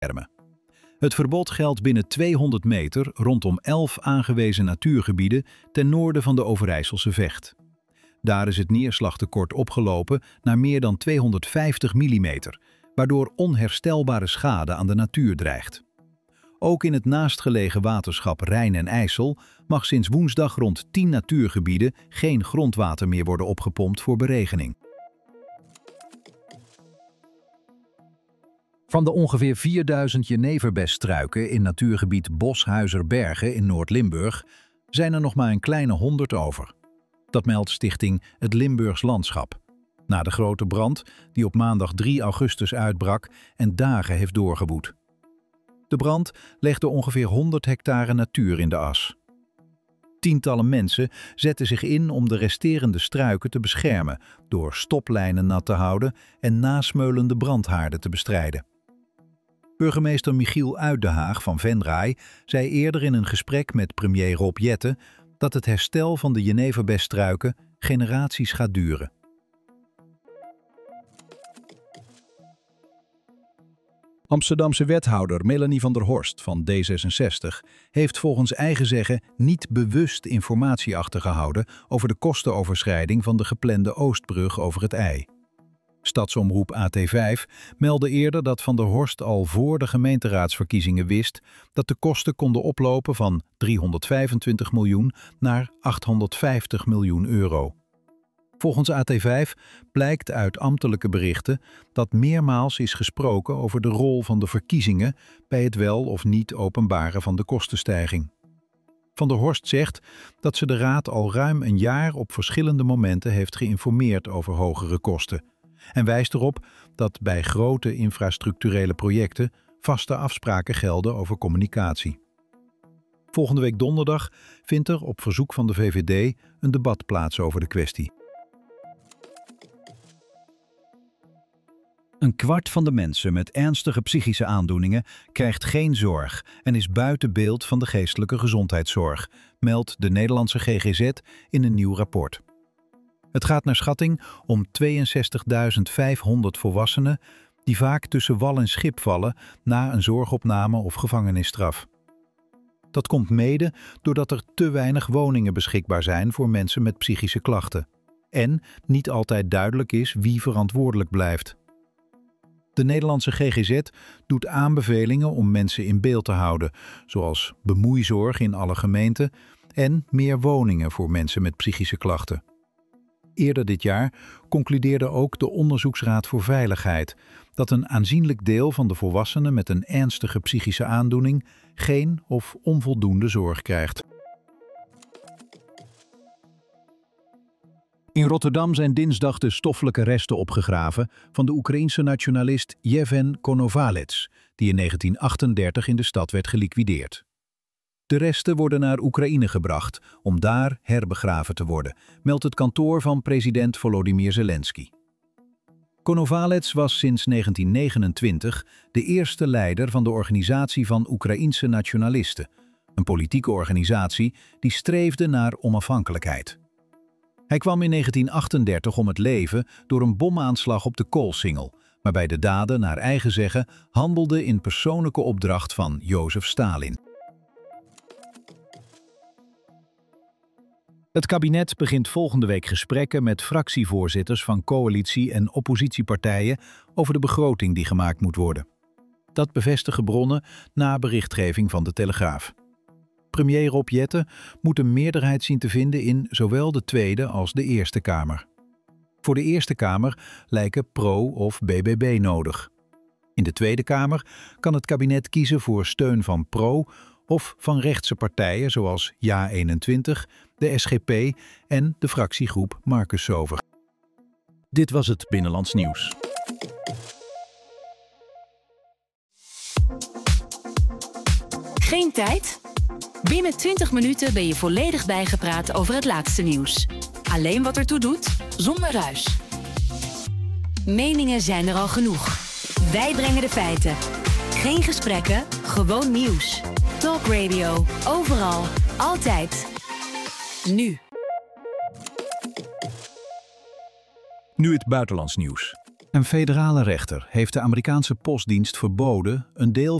beschermen. Het verbod geldt binnen 200 meter rondom 11 aangewezen natuurgebieden ten noorden van de Overijsselse Vecht. Daar is het neerslagtekort opgelopen naar meer dan 250 mm, waardoor onherstelbare schade aan de natuur dreigt. Ook in het naastgelegen waterschap Rijn en IJssel mag sinds woensdag rond 10 natuurgebieden geen grondwater meer worden opgepompt voor beregening. Van de ongeveer 4000 jeneverbesstruiken in natuurgebied Boshuizerbergen in Noord-Limburg zijn er nog maar een kleine 100 over. Dat meldt stichting Het Limburgs Landschap. Na de grote brand die op maandag 3 augustus uitbrak en dagen heeft doorgewoed. De brand legde ongeveer 100 hectare natuur in de as. Tientallen mensen zetten zich in om de resterende struiken te beschermen door stoplijnen nat te houden en nasmeulende brandhaarden te bestrijden. Burgemeester Michiel Uytdehaag van Venray zei eerder in een gesprek met premier Rob Jetten dat het herstel van de jeneverbesstruiken generaties gaat duren. Amsterdamse wethouder Melanie van der Horst van D66 heeft volgens eigen zeggen niet bewust informatie achtergehouden over de kostenoverschrijding van de geplande Oostbrug over het IJ. Stadsomroep AT5 meldde eerder dat Van der Horst al voor de gemeenteraadsverkiezingen wist dat de kosten konden oplopen van 325 miljoen naar 850 miljoen euro. Volgens AT5 blijkt uit ambtelijke berichten dat meermaals is gesproken over de rol van de verkiezingen bij het wel of niet openbaren van de kostenstijging. Van der Horst zegt dat ze de raad al ruim een jaar op verschillende momenten heeft geïnformeerd over hogere kosten. En wijst erop dat bij grote infrastructurele projecten vaste afspraken gelden over communicatie. Volgende week donderdag vindt er op verzoek van de VVD een debat plaats over de kwestie. Een kwart van de mensen met ernstige psychische aandoeningen krijgt geen zorg en is buiten beeld van de geestelijke gezondheidszorg, meldt de Nederlandse GGZ in een nieuw rapport. Het gaat naar schatting om 62.500 volwassenen die vaak tussen wal en schip vallen na een zorgopname of gevangenisstraf. Dat komt mede doordat er te weinig woningen beschikbaar zijn voor mensen met psychische klachten en niet altijd duidelijk is wie verantwoordelijk blijft. De Nederlandse GGZ doet aanbevelingen om mensen in beeld te houden, zoals bemoeizorg in alle gemeenten en meer woningen voor mensen met psychische klachten. Eerder dit jaar concludeerde ook de Onderzoeksraad voor Veiligheid dat een aanzienlijk deel van de volwassenen met een ernstige psychische aandoening geen of onvoldoende zorg krijgt. In Rotterdam zijn dinsdag de stoffelijke resten opgegraven van de Oekraïense nationalist Yevhen Konovalets, die in 1938 in de stad werd geliquideerd. De resten worden naar Oekraïne gebracht om daar herbegraven te worden, meldt het kantoor van president Volodymyr Zelensky. Konovalets was sinds 1929 de eerste leider van de Organisatie van Oekraïense Nationalisten, een politieke organisatie die streefde naar onafhankelijkheid. Hij kwam in 1938 om het leven door een bomaanslag op de Koolsingel, waarbij de daden naar eigen zeggen handelden in persoonlijke opdracht van Jozef Stalin. Het kabinet begint volgende week gesprekken met fractievoorzitters van coalitie- en oppositiepartijen over de begroting die gemaakt moet worden. Dat bevestigen bronnen na berichtgeving van de Telegraaf. Premier Rob Jetten moet een meerderheid zien te vinden in zowel de Tweede als de Eerste Kamer. Voor de Eerste Kamer lijken PRO of BBB nodig. In de Tweede Kamer kan het kabinet kiezen voor steun van PRO of van rechtse partijen zoals JA21, de SGP en de fractiegroep Marcus Sover. Dit was het Binnenlands Nieuws. Geen tijd? Binnen 20 minuten ben je volledig bijgepraat over het laatste nieuws. Alleen wat ertoe doet, zonder ruis. Meningen zijn er al genoeg. Wij brengen de feiten. Geen gesprekken, gewoon nieuws. Talk Radio, overal, altijd. Nu. Nu het buitenlands nieuws. Een federale rechter heeft de Amerikaanse postdienst verboden een deel